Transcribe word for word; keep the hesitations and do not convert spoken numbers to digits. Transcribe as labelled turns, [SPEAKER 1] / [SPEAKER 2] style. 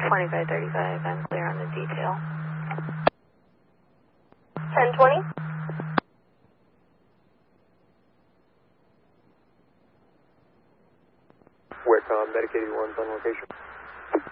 [SPEAKER 1] twenty-five thirty-five, I'm clear on the detail.
[SPEAKER 2] ten twenty.
[SPEAKER 3] Where, uh, medicated one's on location.